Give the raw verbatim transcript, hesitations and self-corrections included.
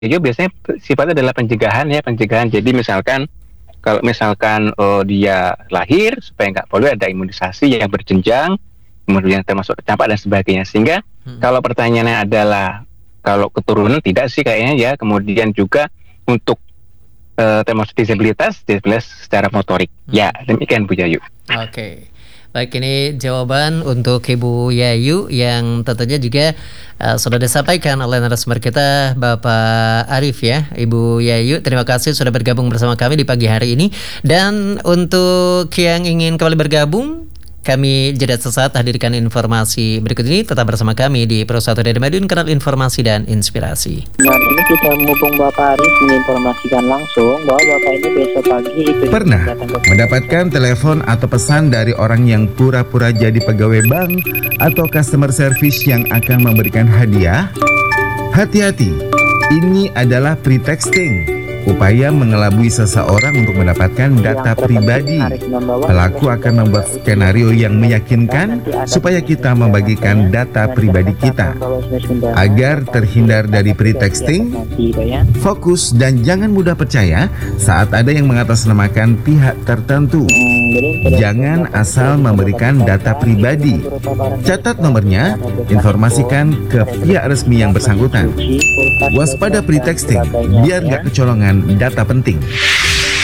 Itu biasanya sifatnya adalah pencegahan ya, pencegahan. Jadi misalkan, kalau misalkan, eee, dia lahir supaya nggak polio ada imunisasi yang berjenjang, kemudian termasuk campak dan sebagainya. Sehingga Mhm. kalau pertanyaannya adalah kalau keturunan tidak sih kayaknya ya, kemudian juga untuk, eee, termasuk disabilitas, disabilitas secara motorik. Ya, Mhm. demikian Bu Yayu. Oke. Baik, ini jawaban untuk Ibu Yayu yang tentunya juga, eee, sudah disampaikan oleh narasumber kita Bapak Arif ya. Ibu Yayu, terima kasih sudah bergabung bersama kami di pagi hari ini. Dan untuk yang ingin kembali bergabung, kami jeda sesaat hadirkan informasi berikut ini. Tetap bersama kami di Pro satu Radio Madiun, Kanal Informasi dan Inspirasi. Dan ini kita menghubung Bapak Arif menginformasikan langsung bahwa Bapak ini besok pagi itu Pernah mendapatkan telepon atau pesan dari orang yang pura-pura jadi pegawai bank atau customer service yang akan memberikan hadiah? Hati-hati, ini adalah pretexting. Upaya mengelabui seseorang untuk mendapatkan data pribadi. Pelaku akan membuat skenario yang meyakinkan supaya kita membagikan data pribadi kita. Agar terhindar dari pretexting, fokus dan jangan mudah percaya saat ada yang mengatasnamakan pihak tertentu. Jangan asal memberikan data pribadi. Catat nomornya, informasikan ke pihak resmi yang bersangkutan. Waspada pretexting, biar nggak kecolongan data penting.